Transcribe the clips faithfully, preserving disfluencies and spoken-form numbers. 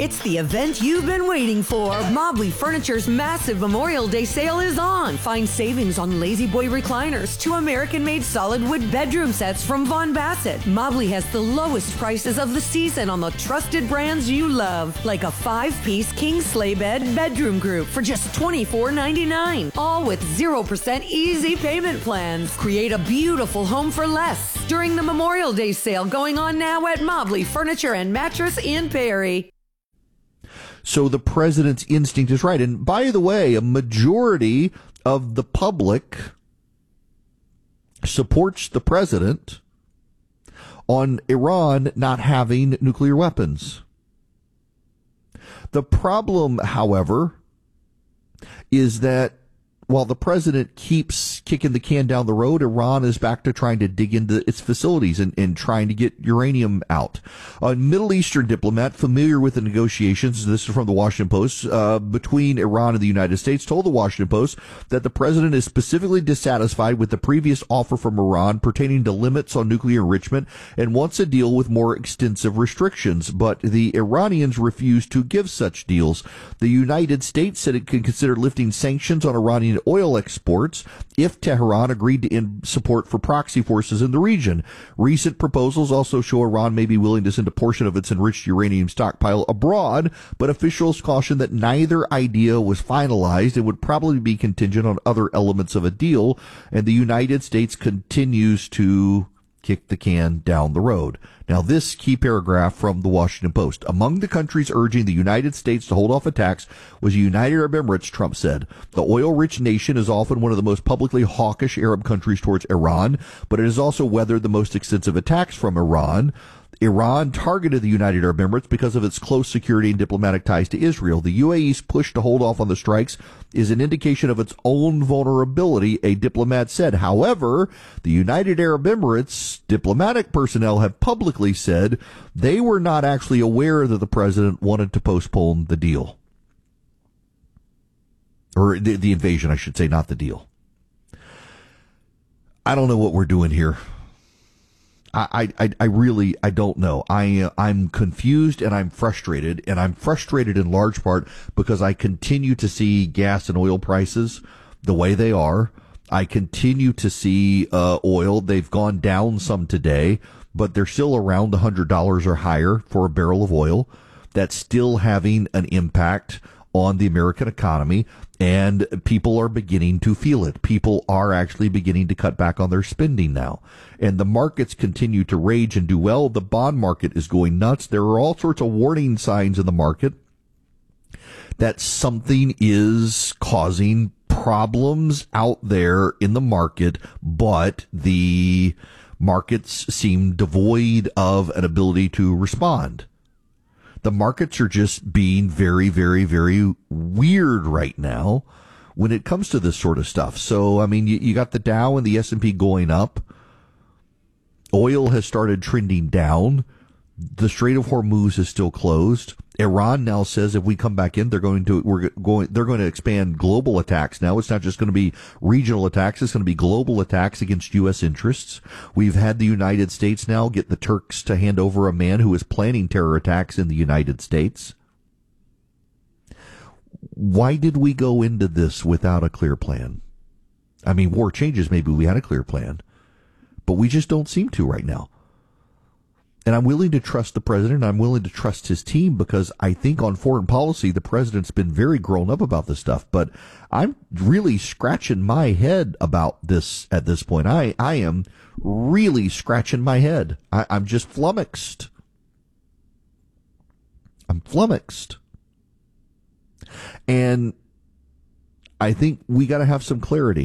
It's the event you've been waiting for. Mobley Furniture's massive Memorial Day sale is on. Find savings on Lazy Boy recliners to American-made solid wood bedroom sets from Von Bassett. Mobley has the lowest prices of the season on the trusted brands you love, like a five-piece king sleigh bed bedroom group for just twenty-four ninety-nine, all with zero percent easy payment plans. Create a beautiful home for less during the Memorial Day sale going on now at Mobley Furniture and Mattress in Perry. So the president's instinct is right. And by the way, a majority of the public supports the president on Iran not having nuclear weapons. The problem, however, is that while the president keeps kicking the can down the road, Iran is back to trying to dig into its facilities and, and trying to get uranium out. A Middle Eastern diplomat familiar with the negotiations, this is from the Washington Post, uh, between Iran and the United States, told the Washington Post that the president is specifically dissatisfied with the previous offer from Iran pertaining to limits on nuclear enrichment and wants a deal with more extensive restrictions. But the Iranians refuse to give such deals. The United States said it could consider lifting sanctions on Iranian oil exports if Tehran agreed to end support for proxy forces in the region. Recent proposals also show Iran may be willing to send a portion of its enriched uranium stockpile abroad, but officials caution that neither idea was finalized and would probably be contingent on other elements of a deal, and the United States continues to kick the can down the road. Now, this key paragraph from the Washington Post. Among the countries urging the United States to hold off attacks was the United Arab Emirates, Trump said. The oil-rich nation is often one of the most publicly hawkish Arab countries towards Iran, but it has also weathered the most extensive attacks from Iran. Iran targeted the United Arab Emirates because of its close security and diplomatic ties to Israel. The U A E's push to hold off on the strikes is an indication of its own vulnerability, a diplomat said. However, the United Arab Emirates diplomatic personnel have publicly said they were not actually aware that the president wanted to postpone the deal. Or the, the invasion, I should say, not the deal. I don't know what we're doing here. I, I, I really, I don't know. I, uh, I'm confused and I'm frustrated, and I'm frustrated in large part because I continue to see gas and oil prices the way they are. I continue to see, uh, oil. They've gone down some today, but they're still around one hundred dollars or higher for a barrel of oil. That's still having an impact on the American economy, and people are beginning to feel it. People are actually beginning to cut back on their spending now. And the markets continue to rage and do well. The bond market is going nuts. There are all sorts of warning signs in the market that something is causing problems out there in the market, but the markets seem devoid of an ability to respond. The markets are just being very, very, very weird right now when it comes to this sort of stuff. So, I mean, you, you got the Dow and the S and P going up. Oil has started trending down. The Strait of Hormuz is still closed. Iran now says if we come back in, they're going to we're going they're going to expand global attacks. Now it's not just going to be regional attacks; it's going to be global attacks against U S interests. We've had the United States now get the Turks to hand over a man who is planning terror attacks in the United States. Why did we go into this without a clear plan? I mean, war changes. Maybe we had a clear plan, but we just don't seem to right now. And I'm willing to trust the president. I'm willing to trust his team because I think on foreign policy, the president's been very grown up about this stuff. But I'm really scratching my head about this at this point. I, I am really scratching my head. I, I'm just flummoxed. I'm flummoxed. And I think we got to have some clarity.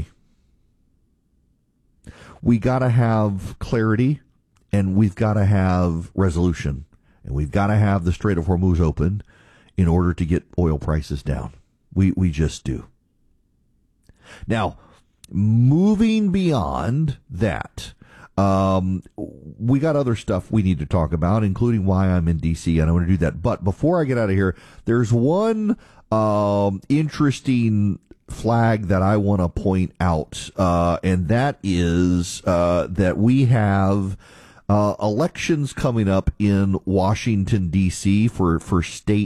We got to have clarity. And we've got to have resolution, and we've got to have the Strait of Hormuz open in order to get oil prices down. We we just do. Now, moving beyond that, um, we got other stuff we need to talk about, including why I'm in D C, and I want to do that. But before I get out of here, there's one um, interesting flag that I want to point out, uh, and that is uh, that we have Uh, elections coming up in Washington, D C for, for state